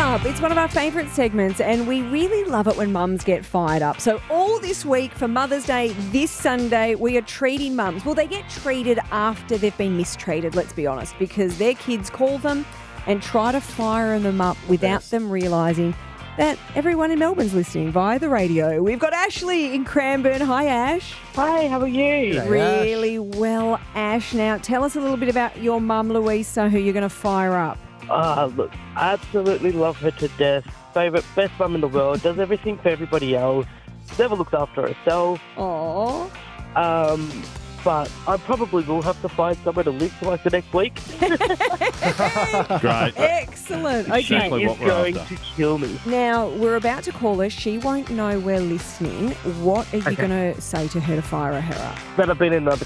Up. It's one of our favourite segments and we really love it when mums get fired up. So all this week for Mother's Day, this Sunday, we are treating mums. Well, they get treated after they've been mistreated, let's be honest, because their kids call them and try to fire them up without them realising that everyone in Melbourne's listening via the radio. We've got Ashley in Cranbourne. Hi, Ash. Hi, how are you? G'day, Really well, Ash. Now, tell us a little bit about your mum, Louisa, who you're going to fire up. Look, absolutely love her to death. Favourite, best mum in the world. Does everything for everybody else. Never looks after herself. Aww. But I probably will have to find somewhere to live for like the next week. Great. Excellent. Okay. Exactly She's what we're going after. to kill me. Now, we're about to call her. She won't know we're listening. What are you going to say to her to fire her up? That I've been in another